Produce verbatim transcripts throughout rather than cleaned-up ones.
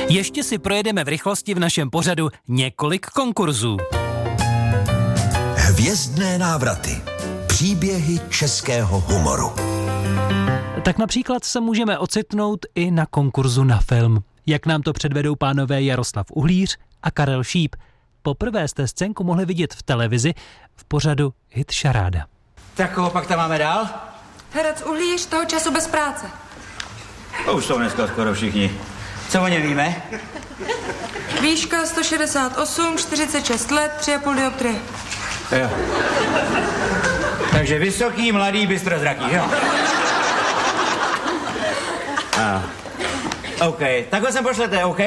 Ještě si projedeme v rychlosti v našem pořadu několik konkurzů. Hvězdné návraty. Příběhy českého humoru. Tak například se můžeme ocitnout i na konkurzu na film. Jak nám to předvedou pánové Jaroslav Uhlíř a Karel Šíp. Poprvé jste scénku mohli vidět v televizi v pořadu Hit Šaráda. Tak koho pak tam máme dál? Herec Uhlíř, toho času bez práce. To už jsou dneska skoro všichni. Co o něm víme? Výška sto šedesát osm, čtyřicet šest let, tři a půl dioptrie. Jo. Takže vysoký, mladý, bystrozraký, jo? A. OK, takhle se pošlete, OK?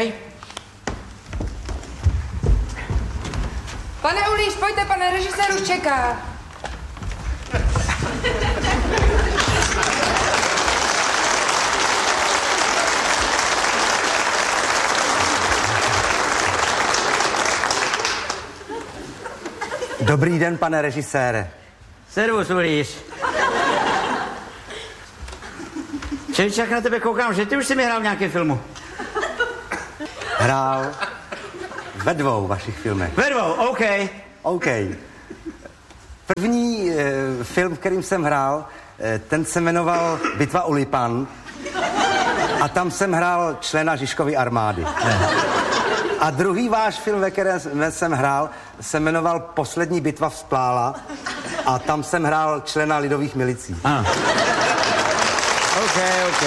Pane Uhlíř, pojďte, pane režisér už čeká. Dobrý den, pane režisére. Servus, Uhlíř. Čeličák, na tebe koukám, že ty už jsi mi hrál v nějakém filmu. Hrál ve dvou vašich filmech. Ve dvou, OK. OK. První e, film, v kterým jsem hrál, e, ten se jmenoval Bitva u Lipan a tam jsem hrál člena Žižkovy armády. Ne. A druhý váš film, ve kterém jsem hrál, se jmenoval Poslední bitva vzplála a tam jsem hrál člena lidových milicí. Ah. OK, OK.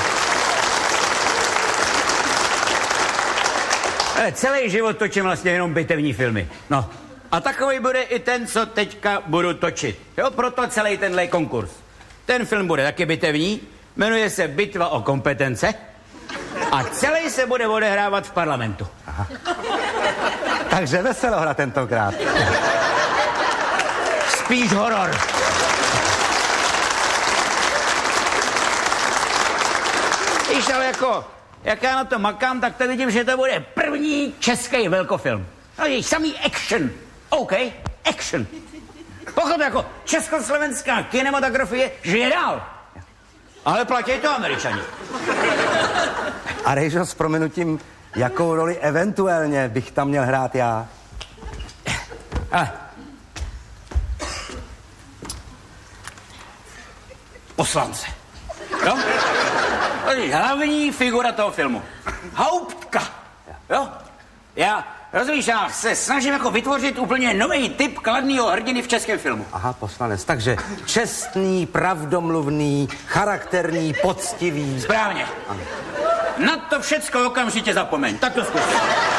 Ale celý život točím vlastně jenom bitevní filmy. No. A takový bude i ten, co teďka budu točit. Jo, proto celý tenhle konkurs. Ten film bude taky bitevní, jmenuje se Bitva o kompetence a celý se bude odehrávat v parlamentu. Aha. Takže veselohra tentokrát. Spíš horor. Víš, ale jako, jak já na to makám, tak to vidím, že to bude první český velkofilm. No je samý action. OK, action. Pochop, jako československá kinematografie žije dál. Ale platí to Američani. A Rejžo, s prominutím, jakou roli eventuálně bych tam měl hrát já? A. Poslance. Jo? To je hlavní figura toho filmu. Hauptka. Jo? Já, rozumíš, já se snažím jako vytvořit úplně nový typ kladného hrdiny v českém filmu. Aha, poslanec. Takže čestný, pravdomluvný, charakterní, poctivý. Správně. Ano. Na to všecko okamžitě zapomeň. Tak to zkus.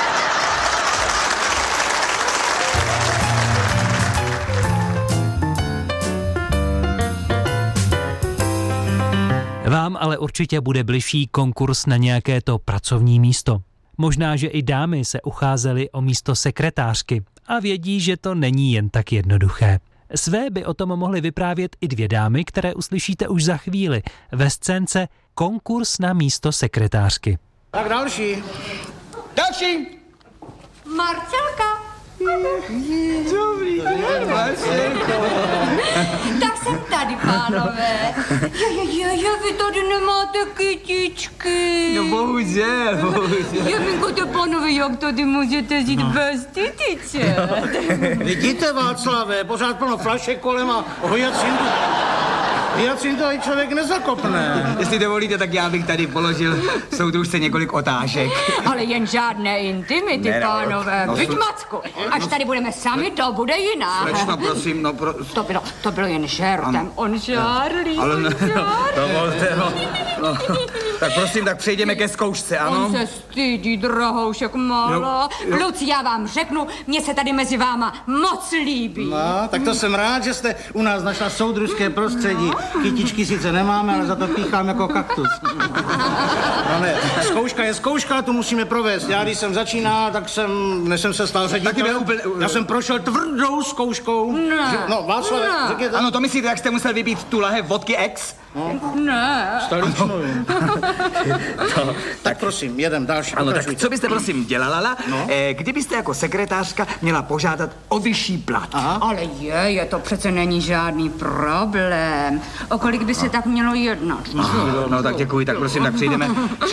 Vám ale určitě bude bližší konkurs na nějaké to pracovní místo. Možná, že i dámy se ucházely o místo sekretářky a vědí, že to není jen tak jednoduché. Své by o tom mohly vyprávět i dvě dámy, které uslyšíte už za chvíli ve scénce Konkurs na místo sekretářky. Tak další. Další. Marcelka. Dobrý den, Marcelko. Tak jsem tady, pánové. Jo, jo, jo, jo, vy tady nemáte kytičky. No bohužel, bohužel. Jeminko, pánové, jak tady můžete žít no. bez kytiček? Vidíte, Václave, pořád plno flašek kolem a hyacintu. Hyacintu i člověk nezakopne. Jestli dovolíte, tak já bych tady položil soudružce několik otázek. Ale jen žádné intimity, ne, no, pánové. No, Vyď, Macku, až tady budeme sami, to bude jiná. Slečno, prosím, no pro... To bylo, to bylo jen žertem. On žárlí, ale on ne, žárlí. No, dovolte, no, no. Tak prosím, tak přejdeme ke zkoušce, ano? On se stydí, drahoušek malá. Kluci, já vám řeknu, mně se tady mezi váma moc líbí. No, tak to jsem rád, že jste u nás našla soudružské prostředí. No. Kytičky sice nemáme, ale za to píchám jako kaktus. No ne, zkouška je zkouška, tu musíme provést. Já, když jsem začínal, tak jsem, než jsem se stal ředitelem, úplně... já jsem prošel tvrdou zkouškou. Ne. Že, no, Václav, řekněte. Ano, to myslíte, jak jste musel vypít tu lahev vodky X? No. Ne. Staličnou. tak, tak prosím, jedem další. Ano, tak co byste prosím dělala, no? eh, kdybyste jako sekretářka měla požádat o vyšší plat? Aha. Ale je, je, to přece není žádný problém. O kolik by se tak mělo jednat? No, no tak děkuji, tak prosím, tak přejdeme, přejdeme k další.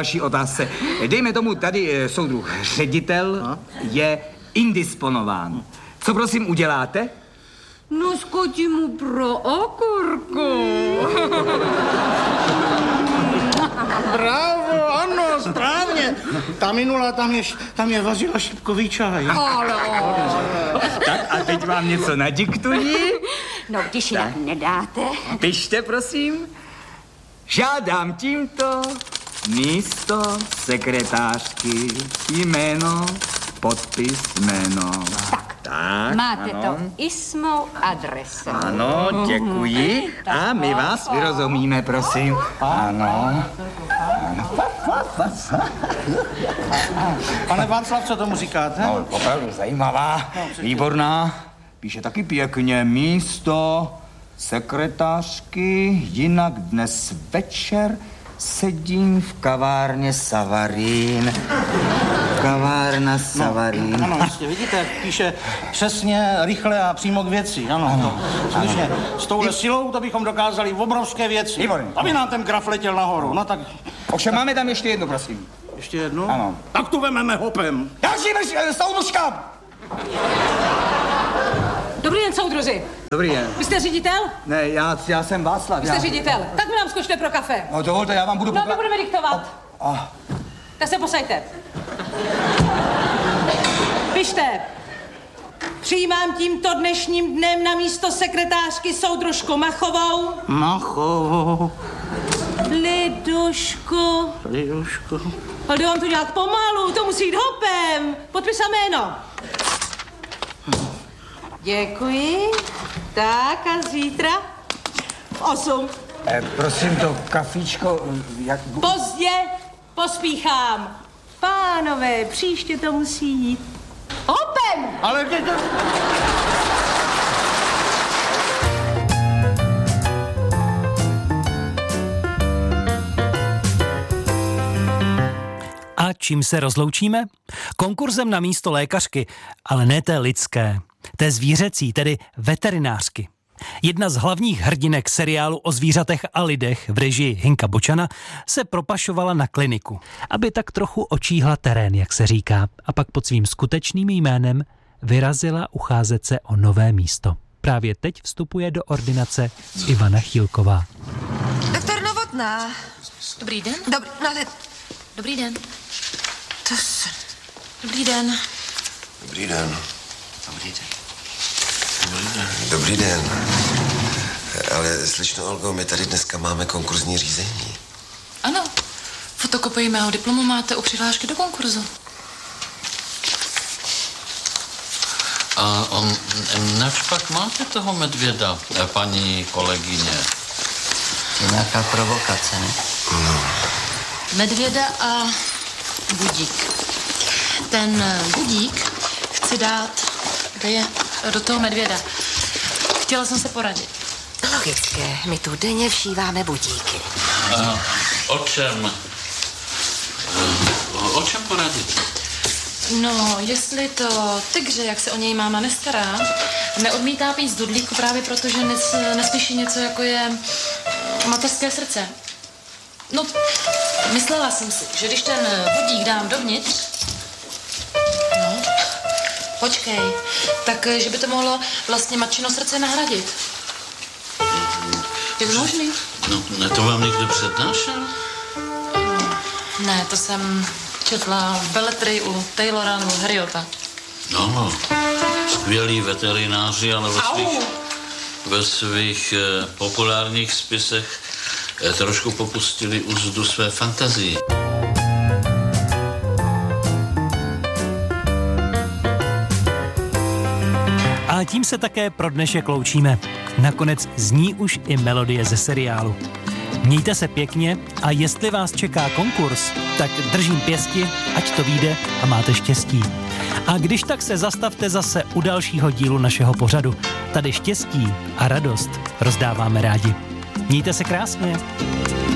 další otázce. Dejme tomu, tady eh, soudruh ředitel je indisponován. Co prosím uděláte? No skočím mu pro okurku. Bravo, ano, správně. Ta minula, tam je, tam je vařila šipkový čaj. Ale, Tak a teď vám něco nadiktuji. no, když jinak nedáte. Pište, prosím. Žádám tímto místo sekretářky, jméno, podpis, jméno. Tak, Tak, máte ano. to i s mou adresou. Ano, děkuji. A my vás vyrozumíme, prosím. Ano. Pane Václav, co tomu říkáte? No, opravdu zajímavá, výborná. Píše taky pěkně místo sekretářky, jinak dnes večer sedím v kavárně Savarín. Kavárna Savarín. Ano, jistě, vidíte, jak píše přesně, rychle a přímo k věci. Ano, ano. To, skutečně, s touhle silou to bychom dokázali obrovské věci. Výborně. Aby nám ten graf letěl nahoru, no tak... Ovšem máme tam ještě jednu, prosím. Ještě jednu? Ano. Tak tu vememe hopem. Další vrš, soudružka! Dobrý den, soudruzi. Dobrý den. Vy jste ředitel? Ne, já, já jsem Václav. Vy jste já... ředitel. Tak mi nám skočte pro kafe. No dovolte, já vám budu... No, popra- my budeme diktovat. Ah. Tak se posaďte. Pište. Přijímám tímto dnešním dnem na místo sekretářky soudružku Machovou. Machovou. Lidušku. Lidušku. Ale jde vám to nějak pomalu, to musí jít hopem. Podpis a jméno. Děkuji. Tak a zítra v osm. Eh, prosím, to kafíčko, jak... Pozdě pospíchám. Pánové, příště to musí jít hopem. Ale kde to... A čím se rozloučíme? Konkurzem na místo lékařky, ale ne té lidské, té zvířecí, tedy veterinářky. Jedna z hlavních hrdinek seriálu o zvířatech a lidech v režii Hinka Bočana se propašovala na kliniku, aby tak trochu očíhla terén, jak se říká, a pak pod svým skutečným jménem vyrazila ucházet se o nové místo. Právě teď vstupuje do ordinace Ivana Chýlková. Doktor Novotná. Dobrý den. Dobrý, no ale... Dobrý den. To se... Dobrý den. Dobrý den. Dobrý den. Dobrý den. Ale slyšno, Olgo, my tady dneska máme konkurzní řízení. Ano. Fotokopii mého diplomu máte u přihlášky do konkurzu. A on, nač pak máte toho medvěda, paní kolegyně? Je nějaká provokace, ne? No. Medvěda a budík. Ten budík chci dát, kde je, do toho medvěda. Chtěla jsem se poradit. Logické, my tu denně všíváme budíky. A o čem? O čem poradit? No, jestli to tygře, jak se o něj máma nestará, neodmítá pít z dudlíku právě proto, že nes, neslyší něco, jako je mateřské srdce. No, myslela jsem si, že když ten budík dám dovnitř, no, počkej, tak, že by to mohlo vlastně matčino srdce nahradit. Je to možný? No, ne, to vám někdo přednášel? Ne, to jsem četla v beletrii u Taylora nebo Harriota. No, skvělí veterináři, ale ve svých, ve svých eh, populárních spisech eh, trošku popustili úzdu své fantazii. A tím se také pro dnešek loučíme. Nakonec zní už i melodie ze seriálu. Mějte se pěkně a jestli vás čeká konkurs, tak držím pěsti, ať to vyjde a máte štěstí. A když tak se zastavte zase u dalšího dílu našeho pořadu. Tady štěstí a radost rozdáváme rádi. Mějte se krásně.